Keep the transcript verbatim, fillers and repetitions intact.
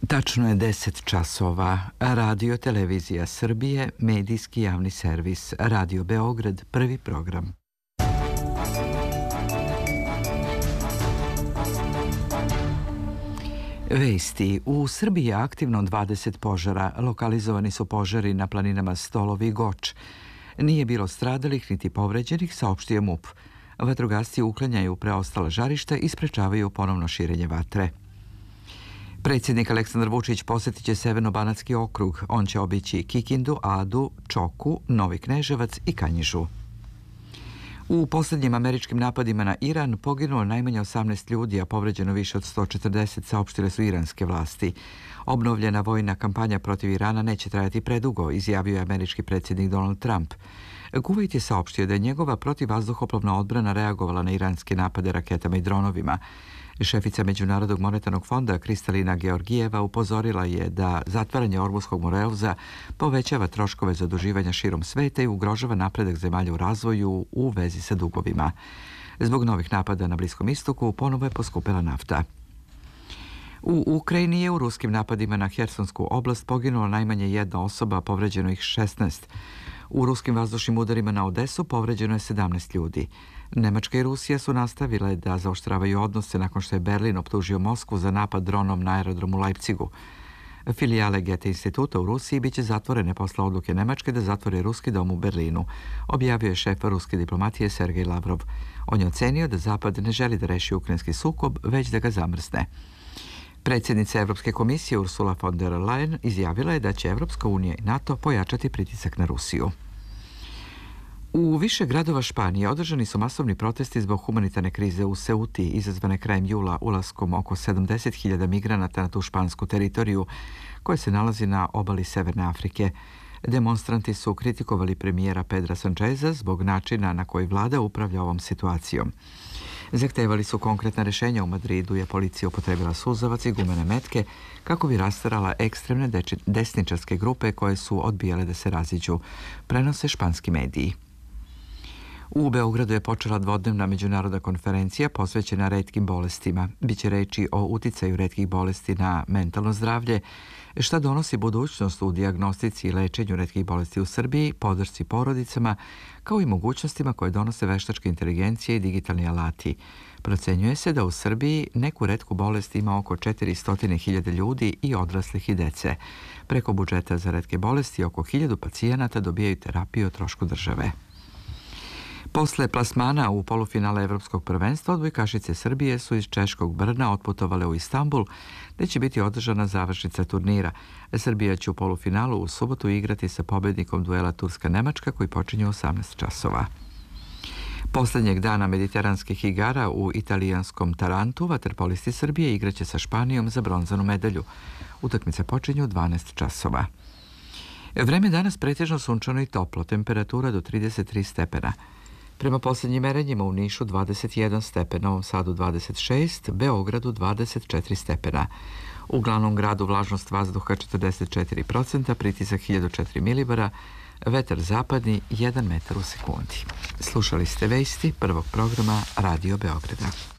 Tačno je deset časova. Radio Televizija Srbije, medijski javni servis, Radio Beograd, prvi program. Vesti. U Srbiji je aktivno dvadeset požara. Lokalizovani su požari na planinama Stolovi i Goč. Nije bilo stradalih niti povređenih, saopštio MUP. Vatrogasci uklanjaju preostala žarišta i sprečavaju ponovno širenje vatre. Predsjednik Aleksandar Vučić posjetit će Severno-banatski okrug. On će obići Kikindu, Adu, Čoku, Novi Kneževac i Kanjižu. U posljednjim američkim napadima na Iran poginulo najmanje osamnaest ljudi, a povređeno više od sto četrdeset, saopštile su iranske vlasti. Obnovljena vojna kampanja protiv Irana neće trajati predugo, izjavio je američki predsjednik Donald Trump. Kuvajt je saopštio da je njegova protivvazduhoplovna odbrana reagovala na iranske napade raketama i dronovima. Šefica Međunarodnog monetarnog fonda Kristalina Georgijeva upozorila je da zatvaranje Ormuskog moreuza povećava troškove zaduživanja širom sveta i ugrožava napredak zemalja u razvoju u vezi sa dugovima. Zbog novih napada na Bliskom istoku ponovo je poskupela nafta. U Ukrajini je u ruskim napadima na Hersonsku oblast poginula najmanje jedna osoba, povređeno ih šesnaest. U ruskim vazdušnim udarima na Odesu povređeno je sedamnaest ljudi. Nemačka i Rusija su nastavile da zaoštravaju odnose nakon što je Berlin optužio Moskvu za napad dronom na aerodromu u Leipzigu. Filijale Goethe instituta u Rusiji biće zatvorene posle odluke Nemačke da zatvore ruski dom u Berlinu, objavio je šef ruske diplomatije Sergej Lavrov. On je ocenio da Zapad ne želi da reši ukrajinski sukob, već da ga zamrzne. Predsjednica Evropske komisije Ursula von der Leyen izjavila je da će Evropska unija i NATO pojačati pritisak na Rusiju. U više gradova Španije održani su masovni protesti zbog humanitarne krize u Ceuti, izazvane krajem jula ulaskom oko sedamdeset hiljada migranata na tu špansku teritoriju koja se nalazi na obali Severne Afrike. Demonstranti su kritikovali premijera Pedra Sancheza zbog načina na koji vlada upravlja ovom situacijom. Zahtevali su konkretna rješenja. U Madridu je policija upotrebila suzavac i gumene metke kako bi rastarala ekstremne desničarske grupe koje su odbijale da se raziđu, prenose španski mediji. U Beogradu je počela dvodnevna međunarodna konferencija posvećena retkim bolestima. Biće reči o uticaju retkih bolesti na mentalno zdravlje, šta donosi budućnost u dijagnostici i lečenju retkih bolesti u Srbiji, podršci porodicama, kao i mogućnostima koje donose veštačka inteligencija i digitalni alati. Procenjuje se da u Srbiji neku retku bolest ima oko četiristo hiljada ljudi i odraslih i dece. Preko budžeta za retke bolesti oko hiljadu pacijenata dobijaju terapiju o trošku države. Posle plasmana u polufinale Evropskog prvenstva, odbojkašice Srbije su iz češkog Brna otputovale u Istanbul, gde će biti održana završnica turnira. Srbija će u polufinalu u subotu igrati sa pobednikom duela Turska-Nemačka koji počinje u osamnaest časova. Poslednjeg dana mediteranskih igara u italijanskom Tarantu vaterpolisti Srbije igraće sa Španijom za bronzanu medalju. Utakmice počinju u dvanaest časova. Vreme danas pretežno sunčano i toplo, temperatura do trideset tri stepena. Prema posljednjim merenjima u Nišu dvadeset jedan stepen, Novom Sadu dvadeset šest, Beogradu dvadeset četiri stepena. U glavnom gradu vlažnost vazduha četrdeset četiri procenta, pritisak hiljadu četiri milibara, vetar zapadni jedan metar u sekundi. Slušali ste vesti prvog programa Radio Beograda.